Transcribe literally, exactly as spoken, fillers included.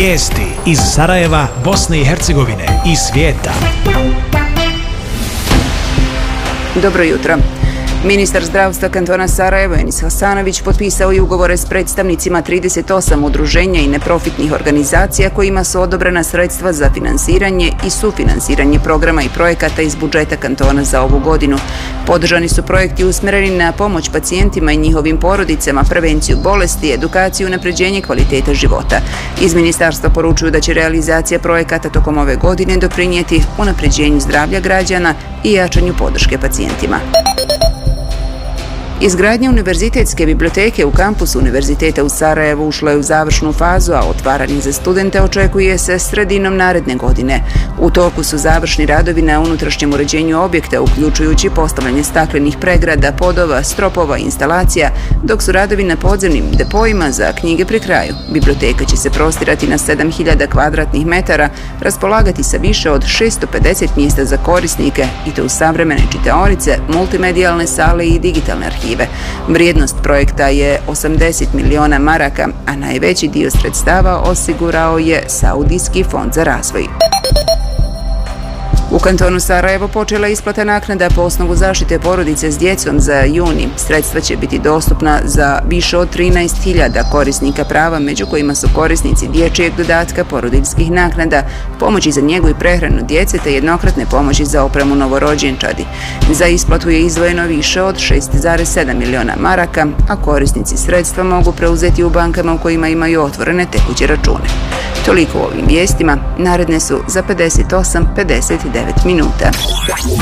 Vijesti iz Sarajeva, Bosne i Hercegovine i svijeta. Dobro jutro. Ministar zdravstva kantona Sarajevo Enis Hasanović potpisao je ugovore s predstavnicima trideset osam udruženja i neprofitnih organizacija kojima su odobrena sredstva za finansiranje i sufinansiranje programa i projekata iz budžeta kantona za ovu godinu. Podržani su projekti usmjereni na pomoć pacijentima i njihovim porodicama, prevenciju bolesti, edukaciju i unapređenje kvaliteta života. Iz ministarstva poručuju da će realizacija projekata tokom ove godine doprinijeti unapređenju zdravlja građana i jačanju podrške pacijentima. Izgradnja univerzitetske biblioteke u kampusu Univerziteta u Sarajevu ušla je u završnu fazu, a otvaranje za studente očekuje se sredinom naredne godine. U toku su završni radovi na unutrašnjem uređenju objekta, uključujući postavljanje staklenih pregrada, podova, stropova i instalacija, dok su radovi na podzemnim depojima za knjige pri kraju. Biblioteka će se prostirati na sedam hiljada kvadratnih metara, raspolagati sa više od šesto pedeset mjesta za korisnike, i to u savremene čitaonice, multimedijalne sale i digitalne arhive. Vrijednost projekta je osamdeset miliona maraka, a najveći dio sredstava osigurao je Saudijski fond za razvoj. U kantonu Sarajevo počela je isplata naknada po osnovu zaštite porodice s djecom za juni. Sredstva će biti dostupna za više od trinaest hiljada korisnika prava, među kojima su korisnici dječjeg dodatka, porodiljskih naknada, pomoći za njegu i prehranu djece te jednokratne pomoći za opremu novorođenčadi. Za isplatu je izdvojeno više od šest zarez sedam miliona maraka, a korisnici sredstva mogu preuzeti u bankama u kojima imaju otvorene tekuće račune. Toliko u ovim vijestima, naredne su za pedeset osam pedeset devet minuta.